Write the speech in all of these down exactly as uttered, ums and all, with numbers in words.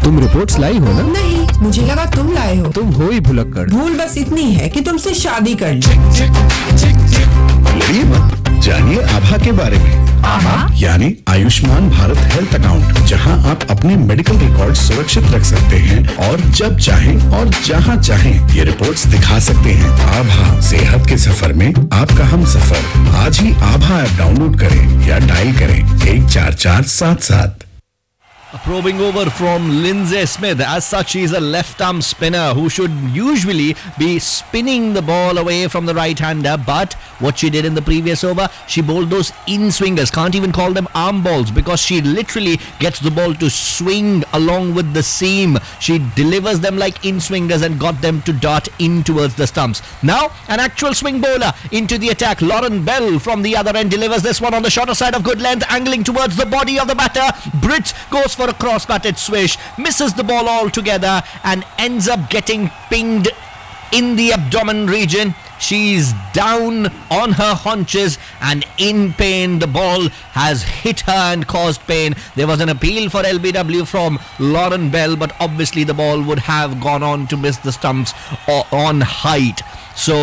तुम रिपोर्ट्स लाई हो ना? नहीं, मुझे लगा तुम लाए हो। तुम हो ही भुलक्कड़। भूल बस इतनी है कि तुमसे शादी कर ली। लड़िए मत, जानिए आभा के बारे में। आभा यानी आयुष्मान भारत हेल्थ अकाउंट, जहां आप अपने मेडिकल रिकॉर्ड सुरक्षित रख सकते हैं और जब चाहें और जहां चाहें ये रिपोर्ट्स दिखा सकते हैं। आभा, सेहत के सफर में आपका हम सफर। आज ही आभा ऐप डाउनलोड करें या डायल करें एक चार चार सात सात। A probing over from Lindsay Smith. As such, she is a left-arm spinner who should usually be spinning the ball away from the right-hander. But what she did in the previous over, she bowled those in-swingers. Can't even call them arm balls because she literally gets the ball to swing along with the seam. She delivers them like in-swingers and got them to dart in towards the stumps. Now, an actual swing bowler into the attack. Lauren Bell from the other end delivers this one on the shorter side of good length, angling towards the body of the batter. Brits goes for a cross-batted swish, misses the ball altogether and ends up getting pinged in the abdomen region. She's down on her haunches and in pain. The ball has hit her and caused pain. There was an appeal for L B W from Lauren Bell, but obviously the ball would have gone on to miss the stumps on height. So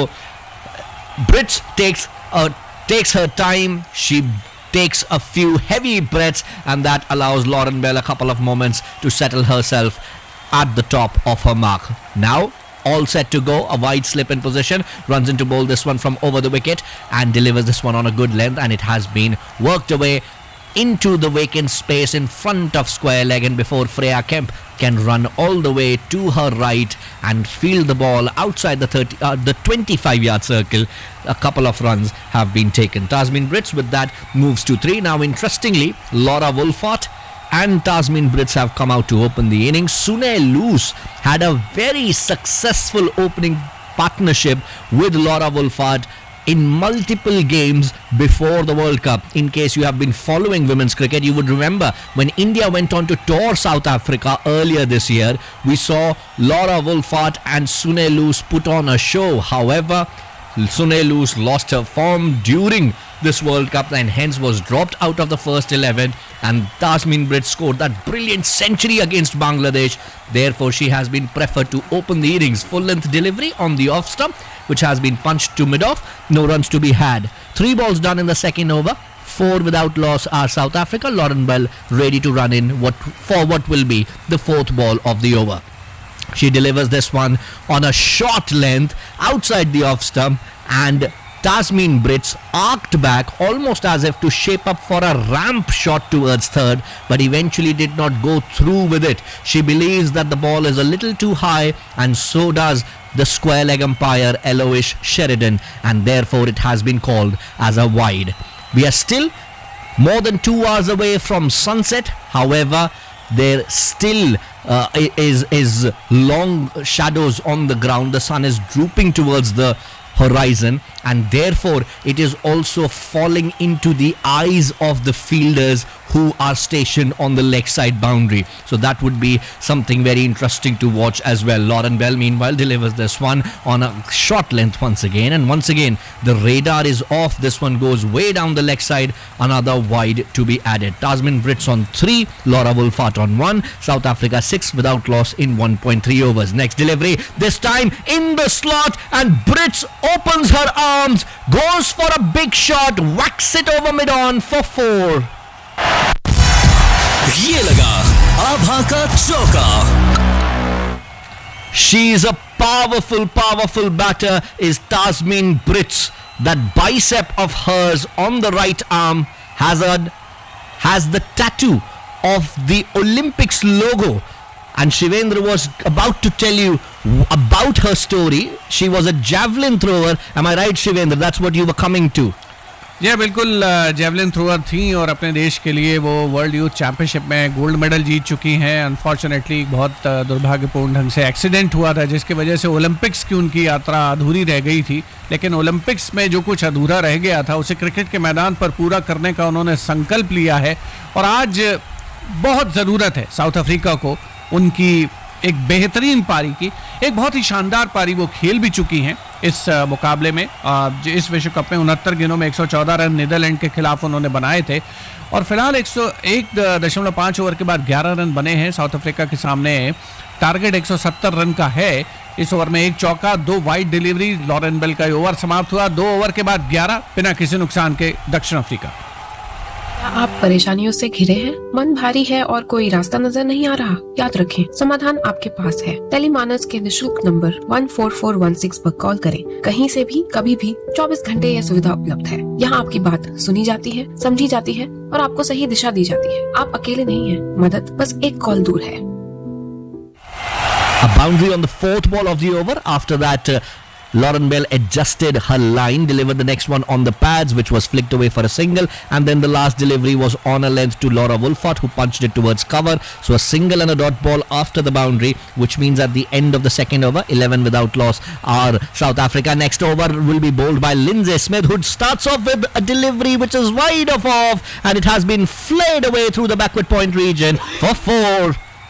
Brits takes uh, takes her time. She takes a few heavy breaths and that allows Lauren Bell a couple of moments to settle herself at the top of her mark. Now all set to go, a wide slip in position, runs into bowl this one from over the wicket and delivers this one on a good length, and it has been worked away into the vacant space in front of square leg, and before Freya Kemp can run all the way to her right and field the ball outside the thirty, uh, the twenty-five yard circle, a couple of runs have been taken. Tasmin Brits with that moves to three. Now interestingly, Laura Wolfart and Tasmin Brits have come out to open the innings. Sunay Luce had a very successful opening partnership with Laura Wolfart in multiple games before the World Cup. In case you have been following women's cricket, you would remember when India went on to tour South Africa earlier this year, we saw Laura Wolfart and Sunay Luce put on a show. However, Sunay Luce lost her form during this World Cup and hence was dropped out of the first eleven, and Tasmin Brits scored that brilliant century against Bangladesh. Therefore, she has been preferred to open the innings. Full length delivery on the off stump, which has been punched to mid-off. No runs to be had. Three balls done in the second over. Four without loss are South Africa. Lauren Bell ready to run in what for what will be the fourth ball of the over. She delivers this one on a short length outside the off stump, and Tasmin Brits arced back almost as if to shape up for a ramp shot towards third, but eventually did not go through with it. She believes that the ball is a little too high, and so does the square leg umpire Eloish Sheridan, and therefore it has been called as a wide. We are still more than two hours away from sunset. However, there still uh, is is long shadows on the ground. The sun is drooping towards the horizon, and therefore it is also falling into the eyes of the fielders who are stationed on the leg side boundary. So that would be something very interesting to watch as well. Lauren Bell meanwhile delivers this one on a short length once again, and once again the radar is off. This one goes way down the leg side, another wide to be added. Tasmin Brits on three, Laura Wolfart on one. South Africa six without loss in one point three overs. Next delivery, this time in the slot, and Brits opens her arms, goes for a big shot, whacks it over mid-on for four. ये लगा आभा का चौका. She is a powerful, powerful batter is Tasmin Brits. That bicep of hers on the right arm has a has the tattoo of the Olympics logo. And Shivendra was about to tell you about her story. She was a javelin thrower. Am I right, Shivendra? That's what you were coming to. जी बिल्कुल, javelin thrower थी और अपने देश के लिए वो world youth championship में gold medal जीत चुकी हैं. अनफॉर्चुनेटली बहुत दुर्भाग्यपूर्ण ढंग से एक्सीडेंट हुआ था, जिसकी वजह से ओलंपिक्स की उनकी यात्रा अधूरी रह गई थी. लेकिन ओलंपिक्स में जो कुछ अधूरा रह गया था उसे क्रिकेट के मैदान पर पूरा करने का उन्होंने संकल्प लिया है. और आज बहुत ज़रूरत है साउथ अफ्रीका को उनकी एक बेहतरीन पारी की, एक बहुत ही शानदार पारी वो खेल भी चुकी हैं इस मुकाबले में। इस विश्व कप में उनहत्तर गेंदों में एक सौ चौदह रन नीदरलैंड के खिलाफ उन्होंने बनाए थे और फिलहाल एक सौ एक दशमलव पाँच ओवर के बाद ग्यारह रन बने हैं। साउथ अफ्रीका के सामने टारगेट एक सौ सत्तर रन का है। इस ओवर में एक चौका, दो वाइड डिलीवरी, लॉरेन बेल का ओवर समाप्त हुआ। दो ओवर के बाद ग्यारह बिना किसी नुकसान के दक्षिण अफ्रीका। आप परेशानियों से घिरे हैं, मन भारी है और कोई रास्ता नजर नहीं आ रहा? याद रखें, समाधान आपके पास है। टेलीमानस के निशुल्क number one four four one six पर कॉल करें। कहीं से भी कभी भी चौबीस घंटे यह सुविधा उपलब्ध है। यहाँ आपकी बात सुनी जाती है, समझी जाती है और आपको सही दिशा दी जाती है। आप अकेले नहीं हैं, मदद बस एक कॉल दूर है। A boundary on the fourth ball of the over. After that, uh, Lauren Bell adjusted her line, delivered the next one on the pads, which was flicked away for a single, and then the last delivery was on a length to Laura Wolfart, who punched it towards cover. So a single and a dot ball after the boundary, which means at the end of the second over, eleven without loss are South Africa. Next over will be bowled by Lindsay Smith, who starts off with a delivery which is wide of off, and it has been flayed away through the backward point region for four.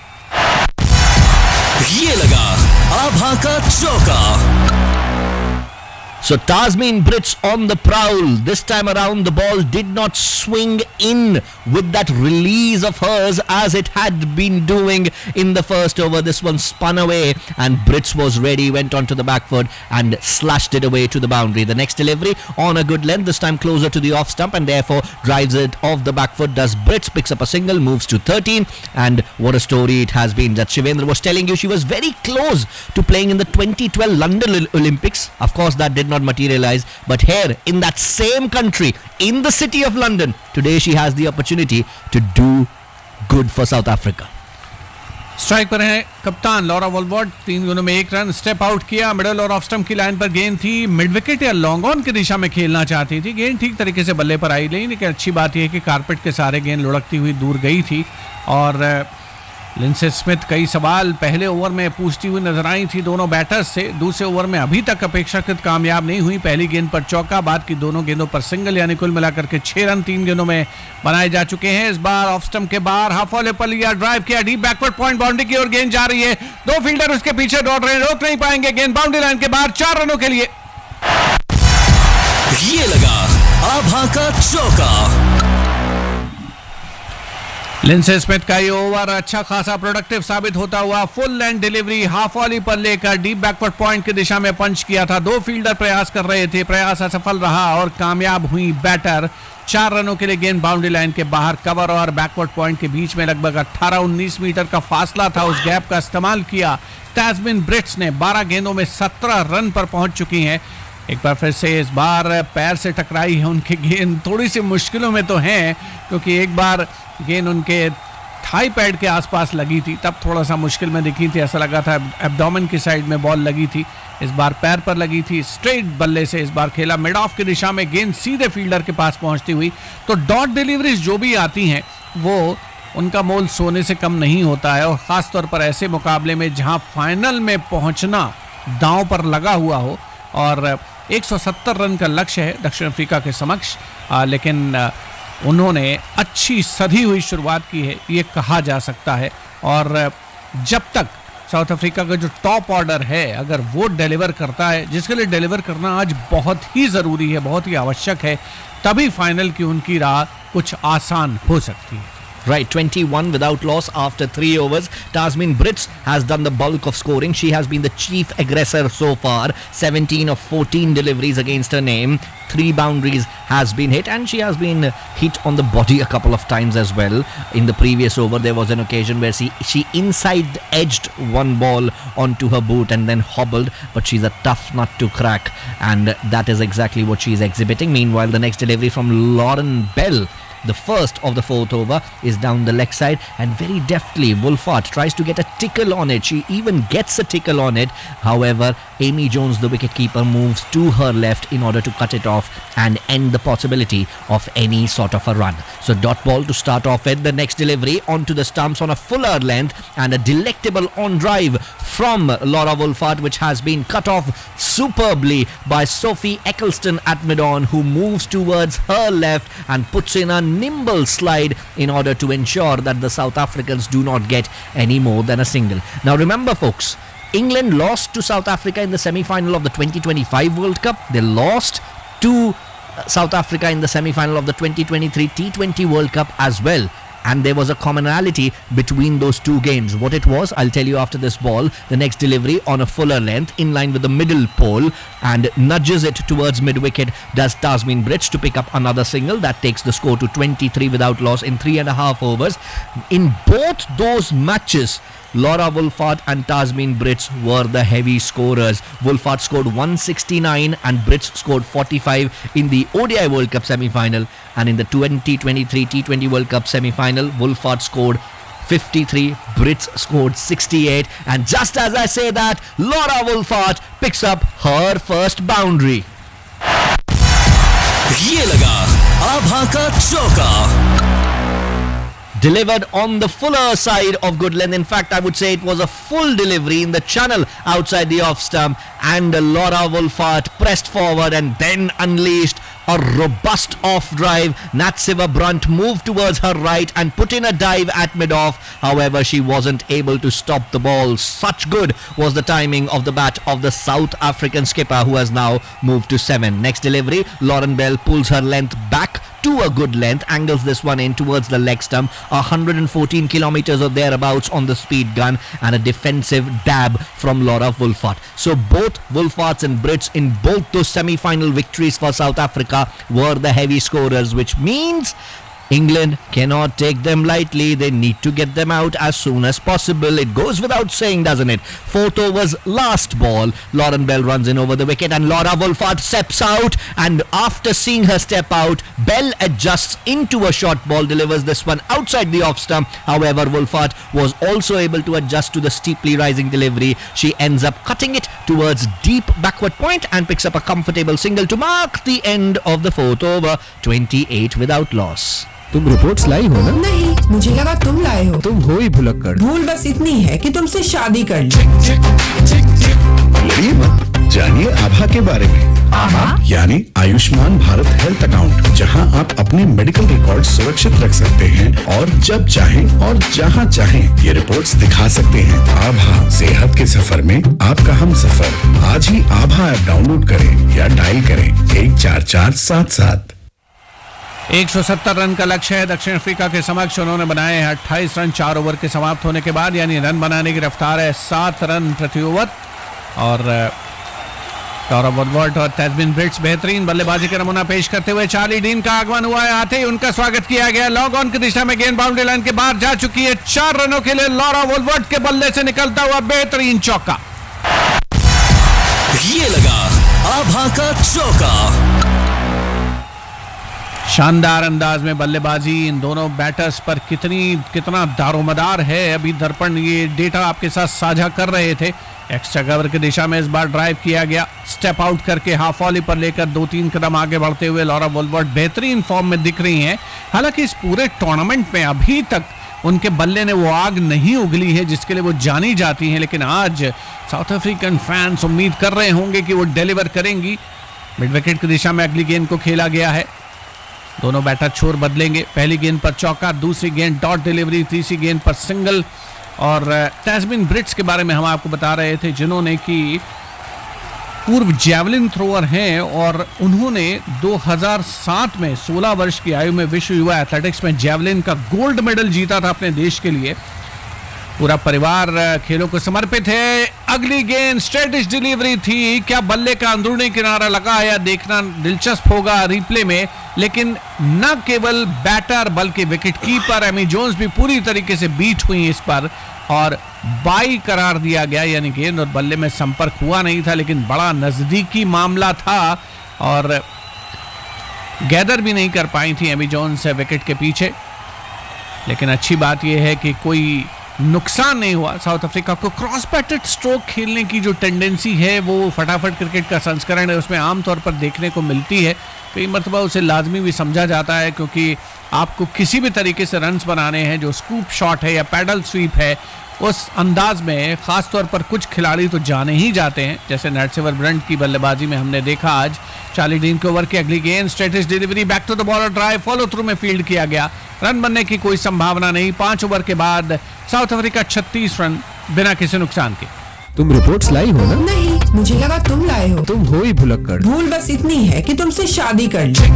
ये लगा आभा का चौका। So Tasmin Brits on the prowl. This time around the ball did not swing in with that release of hers as it had been doing in the first over. This one spun away and Brits was ready, went onto the back foot and slashed it away to the boundary. The next delivery on a good length, this time closer to the off stump and therefore drives it off the back foot. Does Brits, picks up a single, moves to thirteen, and what a story it has been. That Shivendra was telling you, she was very close to playing in the twenty twelve London Olympics. Of course that did not materialize, but here in that same country, in the city of London, today she has the opportunity to do good for South Africa. Strike पर है कप्तान Laura वॉल्वर्ट, तीन गेंदों में एक run, step out किया, middle और off stump की लाइन पर गेंद थी, मिड विकेट या लॉन्ग ऑन की दिशा में खेलना चाहती थी। गेंद ठीक तरीके से बल्ले पर आई नहीं, लेकिन अच्छी बात यह है कि कारपेट के सारे गेंद लुढ़कती हुई दूर गई थी। और लिंडसे स्मिथ कई सवाल पहले ओवर में पूछती हुई नजर आई थी दोनों बैटर्स से। दूसरे ओवर में अभी तक अपेक्षाकृत कामयाब नहीं हुई। पहली गेंद पर चौका, बाद की दोनों गेंदों पर सिंगल, यानी कुल मिलाकर के छह रन तीन गेंदों में बनाए जा चुके हैं। इस बार ऑफ स्टंप के बाहर हाफ वॉले पर लिया, ड्राइव किया, डीप बैकवर्ड पॉइंट बाउंड्री की ओर गेंद जा रही है। दो फील्डर उसके पीछे दौड़ रहे हैं, रोक नहीं पाएंगे। गेंद बाउंड्री लाइन के बाहर, चार रनों के लिए। ये लगा आभा का चौका। लिंडसे स्मिथ का ये ओवर अच्छा खासा प्रोडक्टिव साबित होता हुआ। Full length delivery half volley पर लेकर डीप बैकवर्ड पॉइंट की दिशा में पंच किया था। दो फील्डर प्रयास कर रहे थे, प्रयास असफल रहा और कामयाब हुई बैटर। चार रनों के लिए गेंद बाउंड्री लाइन के बाहर, कवर और बैकवर्ड पॉइंट के बीच में लगभग अठारह उन्नीस मीटर का फासला था। उस गैप का इस्तेमाल किया तास्मिन ब्रिट्स ने। बारह गेंदों में सत्रह रन पर पहुंच चुकी हैं। एक बार फिर से इस बार पैर से टकराई है उनकी गेंद। थोड़ी सी मुश्किलों में तो हैं, क्योंकि एक बार गेंद उनके थाई पैड के आसपास लगी थी, तब थोड़ा सा मुश्किल में दिखी थी। ऐसा लगा था एब्डोमेन की साइड में बॉल लगी थी। इस बार पैर पर लगी थी। स्ट्रेट बल्ले से इस बार खेला, मिड ऑफ की दिशा में गेंद सीधे फील्डर के पास पहुंचती हुई। तो डॉट डिलीवरीज जो भी आती हैं वो उनका मोल सोने से कम नहीं होता है, और ख़ासतौर पर ऐसे मुकाबले में जहां फाइनल में पहुंचना दांव पर लगा हुआ हो। और एक सौ सत्तर रन का लक्ष्य है दक्षिण अफ्रीका के समक्ष, आ, लेकिन आ, उन्होंने अच्छी सधी हुई शुरुआत की है, ये कहा जा सकता है। और जब तक साउथ अफ्रीका का जो टॉप ऑर्डर है अगर वो डिलीवर करता है, जिसके लिए डिलीवर करना आज बहुत ही ज़रूरी है, बहुत ही आवश्यक है, तभी फाइनल की उनकी राह कुछ आसान हो सकती है। Right, twenty-one without loss after three overs. Tasmin Brits has done the bulk of scoring. She has been the chief aggressor so far. seventeen of fourteen deliveries against her name. Three boundaries has been hit, and she has been hit on the body a couple of times as well. In the previous over, there was an occasion where she, she inside edged one ball onto her boot and then hobbled, but she's a tough nut to crack, and that is exactly what she's exhibiting. Meanwhile, the next delivery from Lauren Bell, the first of the fourth over, is down the leg side, and very deftly Wolfart tries to get a tickle on it. She even gets a tickle on it. However, Amy Jones, the wicketkeeper, moves to her left in order to cut it off and end the possibility of any sort of a run. So dot ball to start off with. The next delivery onto the stumps on a fuller length, and a delectable on drive from Laura Wolfart, which has been cut off superbly by Sophie Eccleston at mid-on, who moves towards her left and puts in a nimble slide in order to ensure that the South Africans do not get any more than a single. Now remember, folks, England lost to South Africa in the semi-final of the twenty twenty-five World Cup. They lost to South Africa in the semi-final of the twenty twenty-three T twenty World Cup as well. And there was a commonality between those two games. What it was, I'll tell you after this ball. The next delivery on a fuller length in line with the middle pole and nudges it towards mid-wicket does Tasmin Brits to pick up another single. That takes the score to twenty-three without loss in three and a half overs. In both those matches, Laura Wolfart and Tasmin Brits were the heavy scorers. Wolfart scored one sixty-nine and Brits scored forty-five in the O D I World Cup semi-final, and in the twenty twenty-three T twenty World Cup semi-final, Wolfart scored fifty-three, Brits scored sixty-eight, and just as I say that, Laura Wolfart picks up her first boundary. ये लगा आभा का चौका. Delivered on the fuller side of good length. In fact, I would say it was a full delivery in the channel outside the off stump, and Laura Wolfart pressed forward and then unleashed a robust off drive. Natsiva Brunt moved towards her right and put in a dive at mid-off. However, she wasn't able to stop the ball. Such good was the timing of the bat of the South African skipper, who has now moved to seven. Next delivery, Lauren Bell pulls her length back to a good length, angles this one in towards the leg stump. one hundred fourteen kilometers or thereabouts on the speed gun, and a defensive dab from Laura Wolfart. So both Wolfarts and Brits in both those semi-final victories for South Africa were the heavy scorers, which means England cannot take them lightly. They need to get them out as soon as possible. It goes without saying, doesn't it? Fourth over's last ball, Lauren Bell runs in over the wicket and Laura Wolfart steps out, and after seeing her step out, Bell adjusts into a short ball, delivers this one outside the off stump. However, Wolfart was also able to adjust to the steeply rising delivery. She ends up cutting it towards deep backward point and picks up a comfortable single to mark the end of the fourth over, twenty-eight without loss. तुम reports लाई हो ना? नहीं, मुझे लगा तुम लाए हो. तुम हो ही भुलक्कड़. भूल बस इतनी है कि तुमसे शादी कर ली. लड़िए मत, जानिए आभा के बारे में. आभा यानी आयुष्मान भारत हेल्थ अकाउंट, जहां आप अपने मेडिकल रिकॉर्ड सुरक्षित रख सकते हैं और जब चाहें और जहां चाहें ये रिपोर्ट्स दिखा सकते हैं. आभा, सेहत के सफर में आपका हम सफर. आज ही आभा ऐप डाउनलोड करें या डायल करें एक चार चार सात सात. एक सौ सत्तर रन का लक्ष्य है दक्षिण अफ्रीका के समक्ष. उन्होंने बनाए हैं अट्ठाईस रन चार ओवर के समाप्त होने के बाद, यानी रन बनाने की रफ्तार है सात रन प्रति ओवर. और लॉरा वुडवर्ड और तस्मिन ब्रिट्स बेहतरीन बल्लेबाजी का नमूना पेश करते हुए चार्ली डीन का आगमन हुआ है. आते ही उनका स्वागत किया गया. लॉग ऑन की दिशा में गेंद बाउंड्री लाइन के बाहर जा चुकी है. चार रनों के लिए लॉरा वुडवर्ड के बल्ले से निकलता हुआ बेहतरीन चौका. ये लगा आभा का चौका. शानदार अंदाज में बल्लेबाजी इन दोनों बैटर्स पर कितनी कितना दारोमदार है. अभी दर्पण ये डेटा आपके साथ साझा कर रहे थे. एक्स्ट्रा कवर की दिशा में इस बार ड्राइव किया गया. स्टेप आउट करके हाफ वॉली पर लेकर दो तीन कदम आगे बढ़ते हुए लॉरा वुडवर्ड बेहतरीन फॉर्म में दिख रही हैं. हालांकि इस पूरे टूर्नामेंट में अभी तक उनके बल्ले ने वो आग नहीं उगली है जिसके लिए वो जानी जाती हैं, लेकिन आज साउथ अफ्रीकन फैंस उम्मीद कर रहे होंगे कि वो डिलीवर करेंगी. मिड विकेट की दिशा में अगली गेंद को खेला गया है. दोनों बैटर छोर बदलेंगे. पहली गेंद पर चौका, दूसरी गेंद डॉट डिलीवरी, तीसरी गेंद पर सिंगल. और तस्मिन ब्रिट्स के बारे में हम आपको बता रहे थे, जिन्होंने कि पूर्व जैवलिन थ्रोअर हैं और उन्होंने दो हज़ार सात में सोलह वर्ष की आयु में विश्व युवा एथलेटिक्स में जैवलिन का गोल्ड मेडल जीता था अपने देश के लिए. पूरा परिवार खेलों को समर्पित है. अगली गेंद स्ट्रेटिश डिलीवरी थी. क्या बल्ले का अंदरूनी किनारा लगा या देखना दिलचस्प होगा रिप्ले में, लेकिन न केवल बैटर बल्कि विकेट कीपर एमी जोन्स भी पूरी तरीके से बीट हुई इस पर और बाई करार दिया गया, यानी गेंद और बल्ले में संपर्क हुआ नहीं था, लेकिन बड़ा नजदीकी मामला था और गैदर भी नहीं कर पाई थी एमी जोन्स विकेट के पीछे. लेकिन अच्छी बात यह है कि कोई नुकसान नहीं हुआ. साउथ अफ्रीका को क्रॉस बैटेड स्ट्रोक खेलने की जो टेंडेंसी है वो फटाफट क्रिकेट का संस्करण है उसमें आमतौर पर देखने को मिलती है. कई मरतबा उसे लाजमी भी समझा जाता है, क्योंकि आपको किसी भी तरीके से रन्स बनाने हैं, जो स्कूप शॉट है या पैडल स्वीप है, उस अंदाज में खास तौर पर कुछ खिलाड़ी तो जाने ही जाते हैं, जैसे नैटसेवर ब्रंट की बल्लेबाजी में हमने देखा आज। चार्ली डीन के ओवर की अगली गेंद, स्ट्रेटेज delivery, back to the bowler drive, follow through में फील्ड किया गया। रन बनने की कोई संभावना नहीं। पांच ओवर के बाद साउथ अफ्रीका छत्तीस रन बिना किसी नुकसान के। तुम रिपोर्ट्स लाई हो ना? नहीं, मुझे लगा तुम लाए हो। तुम हो ही भुलक्कड़। भूल बस इतनी है कि तुमसे शादी कर ली।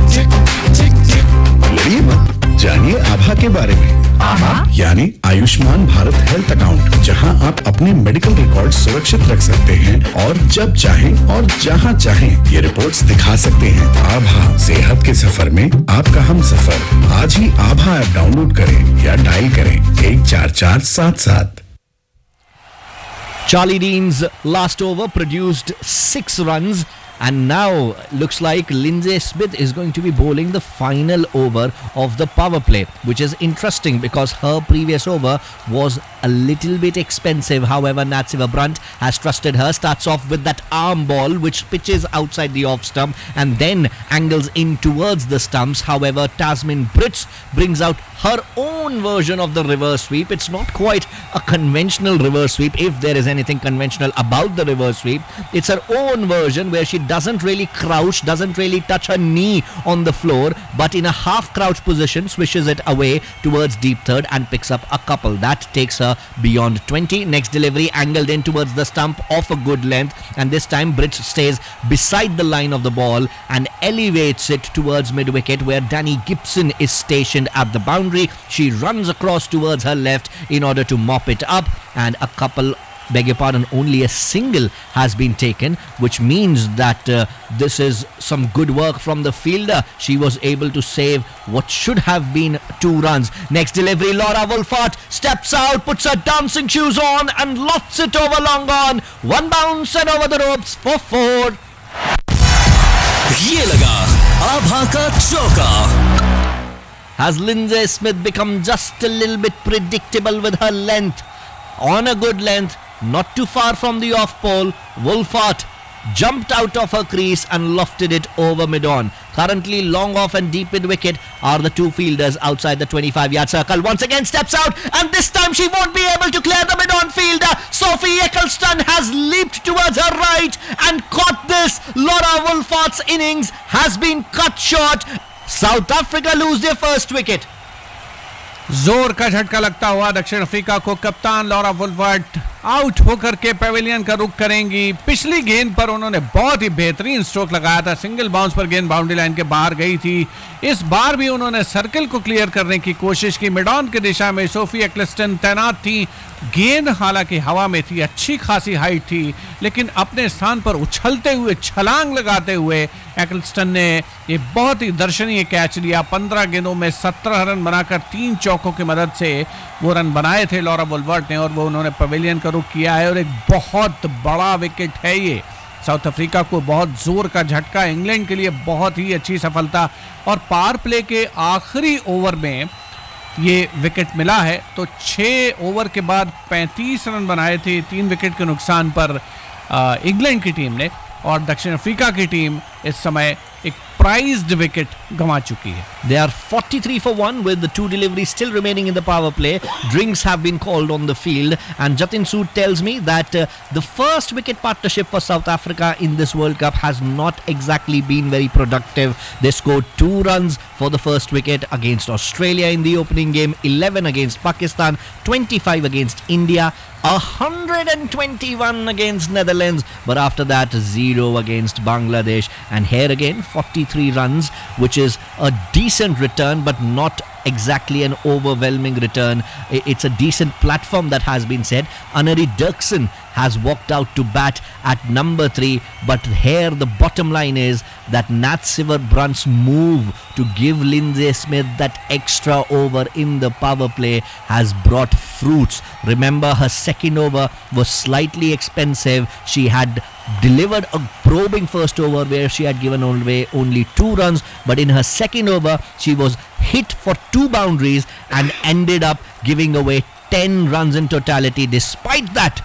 लड़िए मत, जानिए आभा के बारे में। आभा यानी आयुष्मान भारत हेल्थ अकाउंट, जहां आप अपने मेडिकल रिकॉर्ड सुरक्षित रख सकते हैं और जब चाहें और जहां चाहें ये रिपोर्ट्स दिखा सकते हैं। आभा, सेहत के सफर में आपका हम सफर। आज ही आभा ऐप डाउनलोड करें या डायल करें एक चार चार सात सात। Charlie Dean's last over produced six runs, and now looks like Lindsay Smith is going to be bowling the final over of the power play, which is interesting because her previous over was a little bit expensive. However, Natsiva Brunt has trusted her, starts off with that arm ball which pitches outside the off stump and then angles in towards the stumps. However, Tasmin Brits brings out her own version of the reverse sweep. It's not quite a conventional reverse sweep, if there is anything conventional about the reverse sweep. It's her own version where she doesn't really crouch, doesn't really touch her knee on the floor, but in a half crouch position swishes it away towards deep third and picks up a couple. That takes her beyond twenty. Next delivery angled in towards the stump off a good length, and this time Brits stays beside the line of the ball and elevates it towards mid wicket where Danny Gibson is stationed at the boundary. She runs across towards her left in order to mop it up, and a couple, beg your pardon, only a single has been taken, which means that uh, this is some good work from the fielder. She was able to save what should have been two runs. Next delivery, Laura Wolfart steps out, puts her dancing shoes on and lofts it over long on. One bounce and over the ropes for four. ये लगा आभा का चौका। Has Lindsay Smith become just a little bit predictable with her length? On a good length, not too far from the off pole, Wolfart jumped out of her crease and lofted it over mid-on. Currently long off and deep mid wicket are the two fielders outside the twenty-five yard circle. Once again steps out, and this time she won't be able to clear the mid-on fielder. Sophie Eccleston has leaped towards her right and caught this. Laura Wolfart's innings has been cut short. South Africa lose their first wicket. जोर का झटका लगता हुआ दक्षिण Africa को कप्तान Laura वुल्फर्ट out होकर के पेविलियन का रुख करेंगी। पिछली गेंद पर उन्होंने बहुत ही बेहतरीन स्ट्रोक लगाया था, सिंगल बाउंस पर गेंद बाउंड्री लाइन के बाहर गई थी। इस बार भी उन्होंने सर्कल को क्लियर करने की कोशिश की। मिडॉन की दिशा में सोफी एक्लेस्टन तैनात थी। गेंद हालांकि हवा में थी, अच्छी खासी हाइट थी, लेकिन अपने स्थान पर उछलते हुए, छलांग लगाते हुए एक्लेस्टन ने ये बहुत ही दर्शनीय कैच लिया। पंद्रह गेंदों में सत्रह रन बनाकर तीन चौकों की मदद से वो रन बनाए थे लॉरा वुल्फर्ट ने, और वो उन्होंने पवेलियन का रुख किया है। और एक बहुत बड़ा विकेट है ये। साउथ अफ्रीका को बहुत जोर का झटका, इंग्लैंड के लिए बहुत ही अच्छी सफलता। और पावर प्ले के आखिरी ओवर में ये विकेट मिला है, तो छः ओवर के बाद पैंतीस रन बनाए थे तीन विकेट के नुकसान पर इंग्लैंड की टीम ने, और दक्षिण अफ्रीका की टीम इस समय एक prized wicket गंवा चुकी है। They are forty-three for one with the two deliveries still remaining in the power play. Drinks have been called on the field, and Jatin Sood tells me that uh, the first wicket partnership for South Africa in this World Cup has not exactly been very productive. They scored two runs for the first wicket against Australia in the opening game, eleven against Pakistan, twenty-five against India, one hundred twenty-one against Netherlands, but after that zero against Bangladesh. And here again forty-three runs, which is a decent return but not exactly an overwhelming return. It's a decent platform that has been set. Anari Dirksen has walked out to bat at number three, but here the bottom line is that Nat Siver Brunt's move to give Lindsay Smith that extra over in the power play has brought fruits. Remember, her second over was slightly expensive. She had delivered a probing first over where she had given away only two runs, but in her second over she was hit for two boundaries and ended up giving away ten runs in totality. Despite that,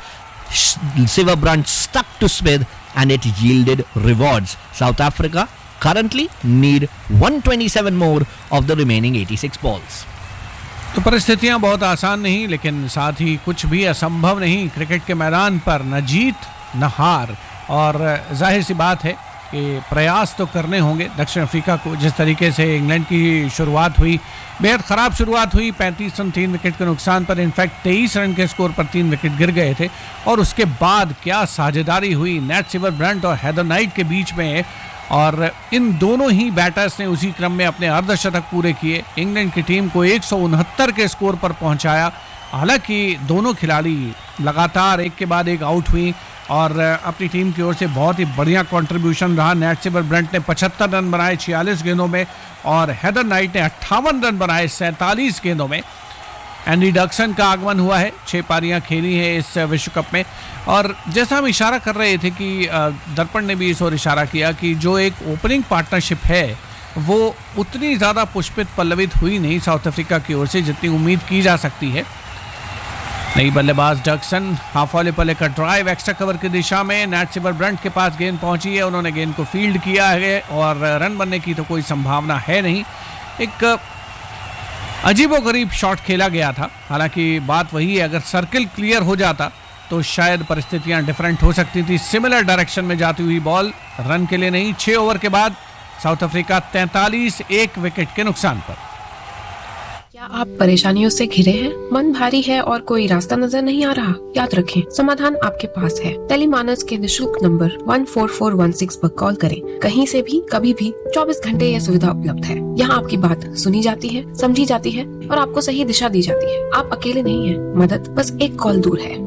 Siver Brunt stuck to Smith and it yielded rewards. South Africa currently need one twenty-seven more of the remaining eighty-six balls. तो परिस्थितियां बहुत आसान नहीं, लेकिन साथ ही कुछ भी असंभव नहीं। क्रिकेट के मैदान पर न जीत न हार, और जाहिर सी बात है कि प्रयास तो करने होंगे दक्षिण अफ्रीका को। जिस तरीके से इंग्लैंड की शुरुआत हुई, बेहद ख़राब शुरुआत हुई, पैंतीस रन तीन विकेट के नुकसान पर, इनफैक्ट तेईस रन के स्कोर पर तीन विकेट गिर गए थे। और उसके बाद क्या साझेदारी हुई नैट सिमरब्रंट और हैदर नाइट के बीच में, और इन दोनों ही बैटर्स ने उसी क्रम में अपने अर्धशतक पूरे किए, इंग्लैंड की टीम को एक सौ उनहत्तर के स्कोर पर पहुंचाया। हालांकि दोनों खिलाड़ी लगातार एक के बाद एक आउट हुई और अपनी टीम की ओर से बहुत ही बढ़िया कंट्रीब्यूशन रहा। नैट सिमरब्रंट ने पचहत्तर रन बनाए छियालीस गेंदों में, और हैदर नाइट ने अट्ठावन रन बनाए सैंतालीस गेंदों में। एंडी डक्सन का आगमन हुआ है, छह पारियां खेली है इस विश्व कप में। और जैसा हम इशारा कर रहे थे कि दर्पण ने भी इस ओर इशारा किया कि जो एक ओपनिंग पार्टनरशिप है वो उतनी ज़्यादा पुष्पित पल्लवित हुई नहीं साउथ अफ्रीका की ओर से जितनी उम्मीद की जा सकती है। नई बल्लेबाज डक्सन हाफ वॉले पर लेकर ड्राइव एक्स्ट्रा कवर की दिशा में, नैट सिमरब्रंट के पास गेंद पहुंची है, उन्होंने गेंद को फील्ड किया है और रन बनने की तो कोई संभावना है नहीं। एक अजीबोगरीब शॉट खेला गया था। हालांकि बात वही है, अगर सर्किल क्लियर हो जाता तो शायद परिस्थितियां डिफरेंट हो सकती थी। सिमिलर डायरेक्शन में जाती हुई बॉल, रन के लिए नहीं। छह ओवर के बाद साउथ अफ्रीका तैंतालीस एक विकेट के नुकसान पर। क्या आप परेशानियों से घिरे हैं? मन भारी है और कोई रास्ता नजर नहीं आ रहा? याद रखें, समाधान आपके पास है। टेलीमानस के निशुल्क नंबर एक चार चार एक छह पर कॉल करें। कहीं से भी, कभी भी, चौबीस घंटे यह सुविधा उपलब्ध है। यहाँ आपकी बात सुनी जाती है, समझी जाती है और आपको सही दिशा दी जाती है। आप अकेले नहीं हैं, मदद बस एक कॉल दूर है।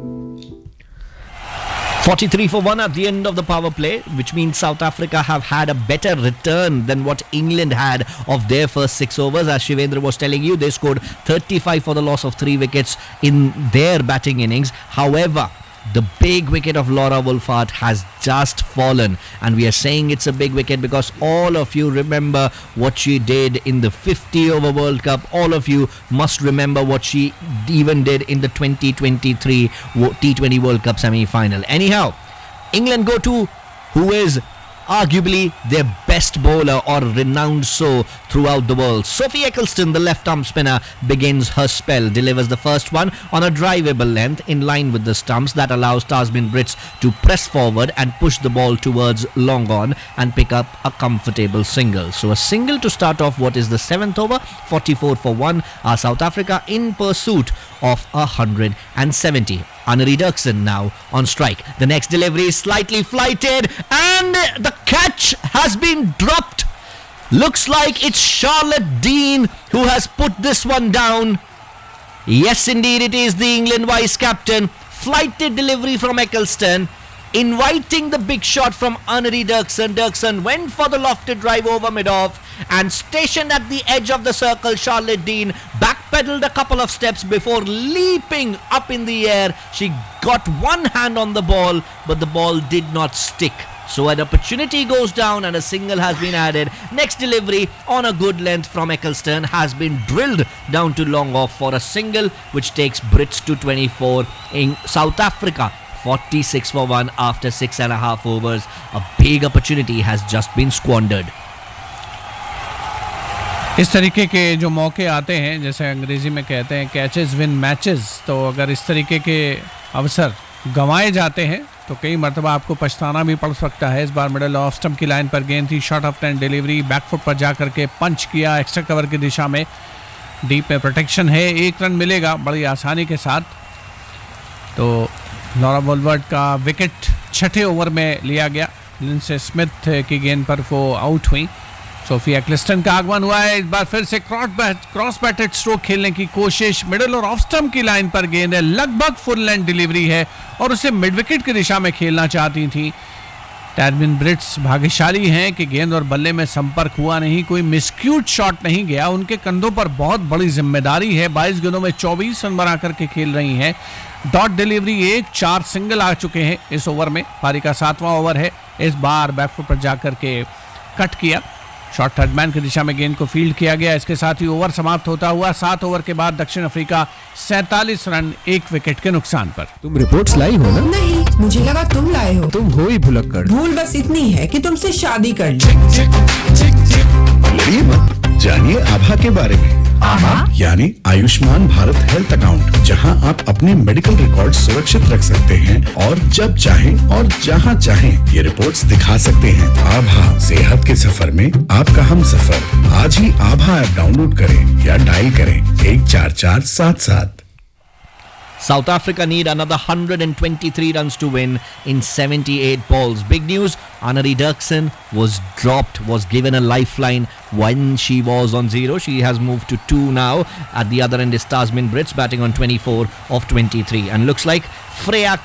forty-three for one at the end of the power play, which means South Africa have had a better return than what England had of their first six overs. As Shivendra was telling you, they scored thirty-five for the loss of three wickets in their batting innings. However, the big wicket of Laura Wolfart has just fallen, and we are saying it's a big wicket because all of you remember what she did in the fifty over World Cup. All of you must remember what she even did in the twenty twenty-three T twenty World Cup semi-final. Anyhow, England go to who is arguably their best bowler, or renowned so throughout the world. Sophie Ecclestone, the left-arm spinner, begins her spell, delivers the first one on a drivable length in line with the stumps that allows Tasmin Brits to press forward and push the ball towards long on and pick up a comfortable single. So a single to start off what is the seventh over. Forty-four for one are South Africa in pursuit of one hundred seventy. Annemarie Dirksen now on strike. The next delivery is slightly flighted and the catch has been dropped. Looks like it's Charlotte Dean who has put this one down. Yes, indeed, it is the England vice captain. Flighted delivery from Ecclestone, inviting the big shot from Annemarie Dirksen. Dirksen went for the lofted drive over mid-off and stationed at the edge of the circle. Charlotte Dean backpedaled a couple of steps before leaping up in the air. She got one hand on the ball, but the ball did not stick. So an opportunity goes down and a single has been added. Next delivery on a good length from Ecclestone has been drilled down to long off for a single, which takes Brits to twenty-four. In South Africa forty-six for one after six and a half overs. A big opportunity has just been squandered. इस तरीके के जो मौके आते हैं, जैसे अंग्रेजी में कहते हैं कैचेस विन मैचेस, तो अगर इस तरीके के अवसर गंवाए जाते हैं तो कई मरतबा आपको पछताना भी पड़ सकता है। इस बार मिडल ऑफ स्टंप की लाइन पर गेंद थी, short of ten delivery, back foot पर जा करके पंच किया एक्स्ट्रा कवर की दिशा में। डीप में प्रोटेक्शन है, एक रन मिलेगा बड़ी आसानी के साथ। तो लॉरा वोल्वर्ट का विकेट छठे ओवर में लिया गया। लिंडसे स्मिथ की गेंद पर वो आउट हुई। सोफी एक्लिस्टन का आगमन हुआ है। इस बार फिर से क्रॉस बैटेड स्ट्रोक खेलने की कोशिश। मिडिल और ऑफ स्टंप की लाइन पर गेंद है, लगभग फुल लेंथ डिलीवरी है और उसे मिड विकेट की दिशा में खेलना चाहती थी। टैस्मिन ब्रिट्स भाग्यशाली हैं कि गेंद और बल्ले में संपर्क हुआ नहीं, कोई मिसक्यूट शॉट नहीं गया। उनके कंधों पर बहुत बड़ी जिम्मेदारी है। बाईस गेंदों में चौबीस रन बना करके खेल रही हैं। डॉट डिलीवरी एक, चार सिंगल आ चुके हैं इस ओवर में। पारी का सातवां ओवर है। इस बार बैकफुट पर जाकर के कट किया, शॉर्ट थर्ड मैन की दिशा में गेंद को फील्ड किया गया। इसके साथ ही ओवर समाप्त होता हुआ सात ओवर के बाद दक्षिण अफ्रीका सैंतालीस रन एक विकेट के नुकसान पर। तुम रिपोर्ट्स लाई हो ना? नहीं, मुझे लगा तुम लाए हो। तुम हो ही भुलक्कड़। भूल बस इतनी है कि तुमसे शादी कर ली। लड़िए मत, जानिए आभा के बारे में। आभा यानी आयुष्मान भारत हेल्थ अकाउंट, जहां आप अपने मेडिकल रिकॉर्ड सुरक्षित रख सकते हैं और जब चाहें और जहां चाहें ये रिपोर्ट्स दिखा सकते हैं। आभा, सेहत के सफर में आपका हम सफर। आज ही आभा ऐप डाउनलोड करें या डायल करें एक चार चार सात सात। South Africa need another one hundred twenty-three runs to win in seventy-eight balls. Big news, Annemarie Dirksen was dropped, was given a lifeline when she was on zero. She has moved to two now. At the other end is Tasmin Brits batting on twenty-four of twenty-three. And looks like Freya